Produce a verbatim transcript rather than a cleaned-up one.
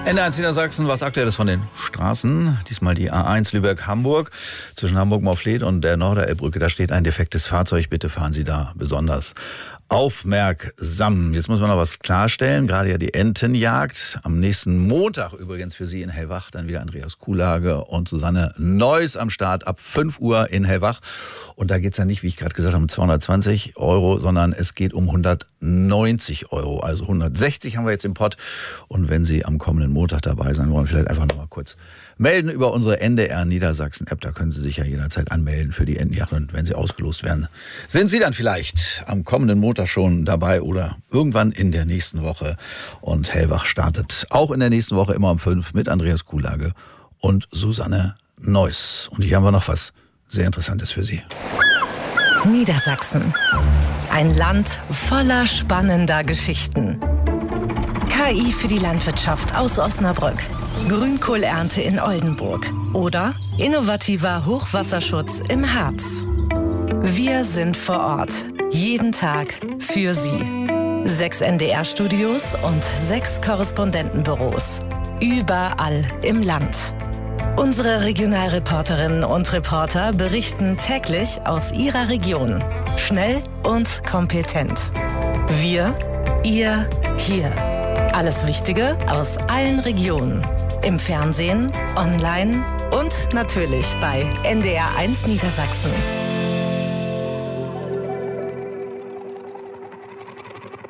Ende eins Niedersachsen, was Aktuelles von den Straßen. Diesmal die A eins Lübeck-Hamburg zwischen Hamburg-Morfleet und der Norderelbbrücke. Da steht ein defektes Fahrzeug. Bitte fahren Sie da besonders aufmerksam. Jetzt muss man noch was klarstellen. Gerade ja die Entenjagd. Am nächsten Montag übrigens für Sie in Hellwach. Dann wieder Andreas Kuhlage und Susanne Neuss am Start ab fünf Uhr in Hellwach. Und da geht es ja nicht, wie ich gerade gesagt habe, um zweihundertzwanzig Euro, sondern es geht um hundertneunzig Euro. Also hundertsechzig haben wir jetzt im Pott. Und wenn Sie am kommenden Montag dabei sein wollen, vielleicht einfach noch mal kurz melden über unsere N D R Niedersachsen-App. Da können Sie sich ja jederzeit anmelden für die Entenjagd. Und wenn Sie ausgelost werden, sind Sie dann vielleicht am kommenden Montag schon dabei oder irgendwann in der nächsten Woche. Und Hellwach startet auch in der nächsten Woche immer um fünf mit Andreas Kuhlage und Susanne Neuss. Und hier haben wir noch was sehr Interessantes für Sie. Niedersachsen. Ein Land voller spannender Geschichten. K I für die Landwirtschaft aus Osnabrück. Grünkohlernte in Oldenburg. Oder innovativer Hochwasserschutz im Harz. Wir sind vor Ort. Jeden Tag für Sie. Sechs N D R-Studios und sechs Korrespondentenbüros. Überall im Land. Unsere Regionalreporterinnen und Reporter berichten täglich aus ihrer Region. Schnell und kompetent. Wir, ihr, hier. Alles Wichtige aus allen Regionen. Im Fernsehen, online und natürlich bei N D R eins Niedersachsen.